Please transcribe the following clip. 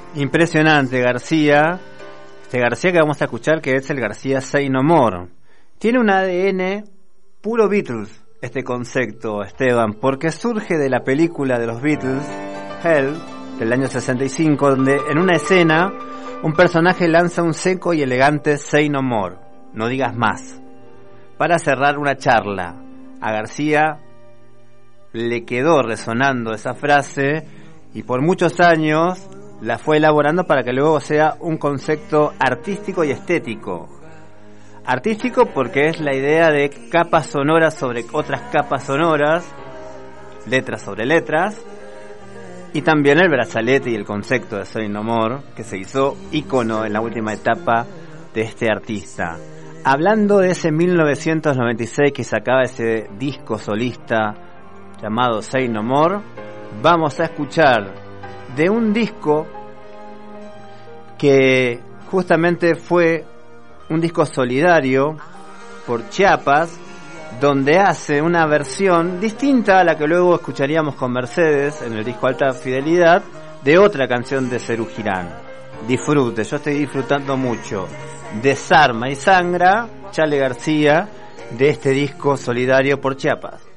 Impresionante, García. Este García que vamos a escuchar, que es el García Say No More. Tiene un ADN puro Beatles, este concepto, Esteban, porque surge de la película de los Beatles, Hell, del año 65, donde en una escena un personaje lanza un seco y elegante Say No More, no digas más, para cerrar una charla. A García le quedó resonando esa frase y por muchos años la fue elaborando para que luego sea un concepto artístico y estético. Artístico porque es la idea de capas sonoras sobre otras capas sonoras, letras sobre letras, y también el brazalete y el concepto de Say No More, que se hizo ícono en la última etapa de este artista. Hablando de ese 1996 que sacaba ese disco solista llamado Say No More, vamos a escuchar de un disco que justamente fue un disco solidario por Chiapas, donde hace una versión distinta a la que luego escucharíamos con Mercedes en el disco Alta Fidelidad, de otra canción de Serú Girán. Disfrute, yo estoy disfrutando mucho. Desarma y sangra, Chale García, de este disco solidario por Chiapas.